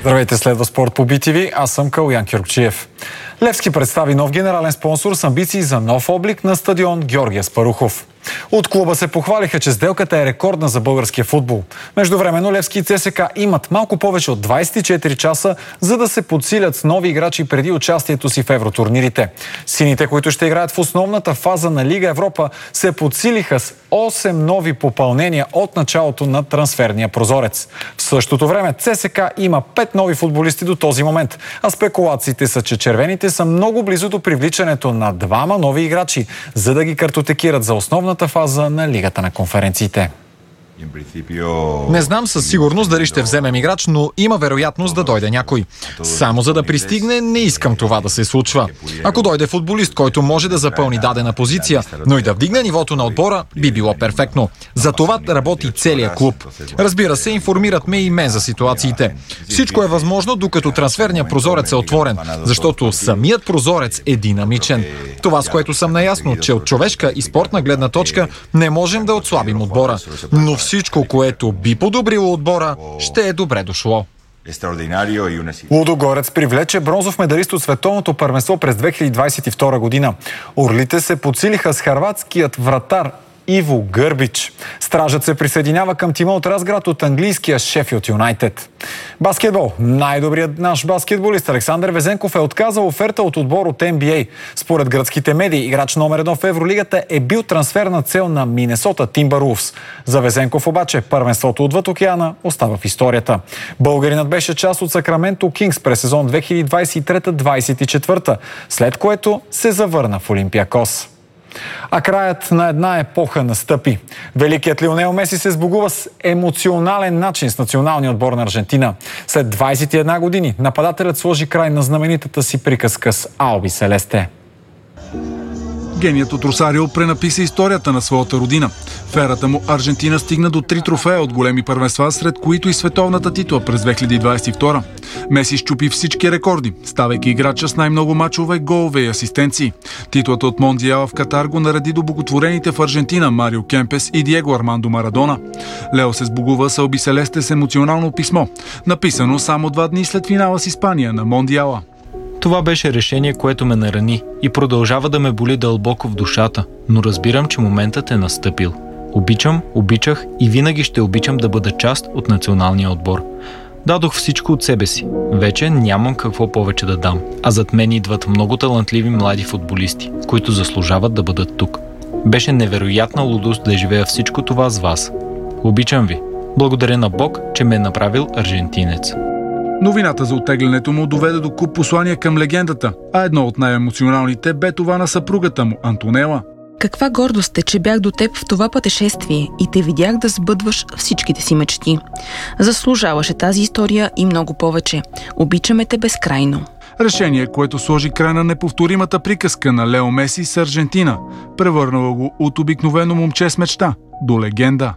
Здравейте, следва спорт по BTV. Аз съм Калуян Кюркчиев. Левски представи нов генерален спонсор с амбиции за нов облик на стадион Георги Аспарухов. От клуба се похвалиха, че сделката е рекордна за българския футбол. Междувременно Левски и ЦСКА имат малко повече от 24 часа, за да се подсилят с нови играчи преди участието си в евротурнирите. Сините, които ще играят в основната фаза на Лига Европа, се подсилиха с 8 нови попълнения от началото на трансферния прозорец. В същото време ЦСКА има 5 нови футболисти до този момент, а спекулациите са, че червените са много близо до привличането на 2 нови играчи, за да ги картотекират за основната фаза на Лигата на конференциите. Не знам със сигурност дали ще вземем играч, но има вероятност да дойде някой. Само за да пристигне, не искам това да се случва. Ако дойде футболист, който може да запълни дадена позиция, но и да вдигне нивото на отбора, би било перфектно. За това работи целият клуб. Разбира се, информират ме и мен за ситуациите. Всичко е възможно, докато трансферният прозорец е отворен, защото самият прозорец е динамичен. Това, с което съм наясно, че от човешка и спортна гледна точка не можем да отслабим отбора. Но всичко, което би подобрило отбора, ще е добре дошло. Лудогорец привлече бронзов медалист от световното първенство през 2022 година. Орлите се подсилиха с хърватският вратар Иво Гърбич. Стражът се присъединява към тима от Разград от английския Шефилд Юнайтед. Баскетбол. Най-добрият наш баскетболист Александър Везенков е отказал оферта от отбор от NBA. Според гръцките медии, играч номер 1 в Евролигата е бил трансферна цел на Минесота Тимбърлвс. За Везенков обаче първенството отвъд океана остава в историята. Българинът беше част от Сакраменто Кингс през сезон 2023-2024, след което се завърна в Олимпиакос. А краят на една епоха настъпи. Великият Лионел Меси се сбогува с емоционален начин с националния отбор на Аржентина. След 21 години нападателят сложи край на знаменитата си приказка с Алби Селесте. Геният от Росарио пренаписа историята на своята родина. В ерата му Аржентина стигна до 3 трофея от големи първенства, сред които и световната титла през 2022. Меси счупи всички рекорди, ставайки играча с най-много мачове, голове и асистенции. Титлата от Мондиала в Катар го нареди до боготворените в Аржентина Марио Кемпес и Диего Армандо Марадона. Лео се сбогува с Алби Селесте с емоционално писмо, написано само 2 дни след финала с Испания на Мондиала. Това беше решение, което ме нарани и продължава да ме боли дълбоко в душата, но разбирам, че моментът е настъпил. Обичах и винаги ще обичам да бъда част от националния отбор. Дадох всичко от себе си. Вече нямам какво повече да дам, а зад мен идват много талантливи млади футболисти, които заслужават да бъдат тук. Беше невероятна лудост да живея всичко това с вас. Обичам ви. Благодаря на Бог, че ме е направил аржентинец. Новината за оттеглянето му доведе до куп послания към легендата, а едно от най-емоционалните бе това на съпругата му, Антонела. Каква гордост е, че бях до теб в това пътешествие и те видях да сбъдваш всичките си мечти. Заслужаваше тази история и много повече. Обичаме те безкрайно. Решение, което сложи край на неповторимата приказка на Лео Меси с Аржентина, превърнала го от обикновено момче с мечта до легенда.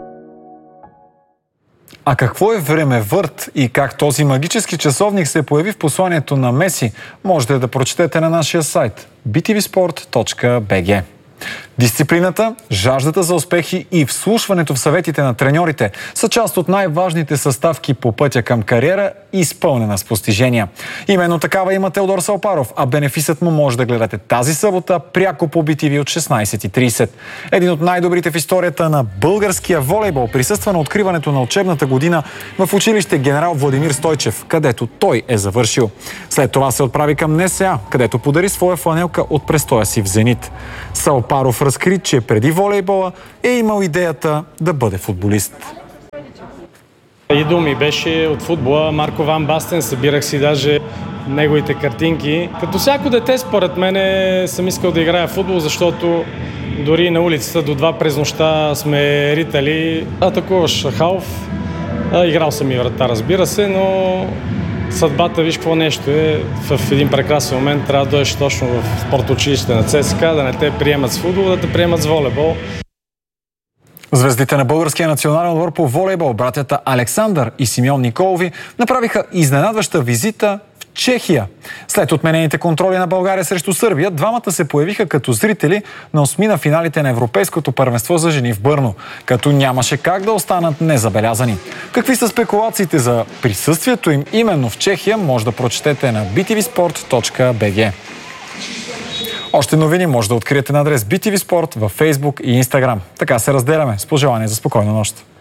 А какво е времевърт и как този магически часовник се появи в посланието на Меси, можете да прочетете на нашия сайт btvsport.bg. Дисциплината, жаждата за успехи и вслушването в съветите на треньорите са част от най-важните съставки по пътя към кариера, изпълнена с постижения. Именно такава има Теодор Салпаров, а бенефисът му може да гледате тази събота пряко по BTV от 16:30. Един от най-добрите в историята на българския волейбол присъства на откриването на учебната година в училище Генерал Владимир Стойчев, където той е завършил. След това се отправи към НСА, където подари своя фланелка от престоя си в Зенит. Салпаров разкри, че преди волейбола е имал идеята да бъде футболист. Идол ми беше от футбола Марко Ван Бастен, събирах си даже неговите картинки. Като всяко дете, според мен, съм искал да играя в футбол, защото дори на улицата до 2 през нощта сме ритали. Атакуваш халф, играл съм и врата, разбира се, но съдбата, виж какво нещо е, в един прекрасен момент трябва да дойдеш точно в спортучилище на ЦСКА, да не те приемат с футбол, да те приемат с волейбол. Звездите на българския национален отбор по волейбол, братята Александър и Симеон Николови, направиха изненадваща визита в Чехия. След отменените контроли на България срещу Сърбия, двамата се появиха като зрители на осмина финалите на Европейското първенство за жени в Бърно, като нямаше как да останат незабелязани. Какви са спекулациите за присъствието им именно в Чехия, може да прочетете на btvsport.bg. Още новини може да откриете на адрес BTV Sport във Facebook и Instagram. Така се разделяме. С пожелание за спокойна нощ.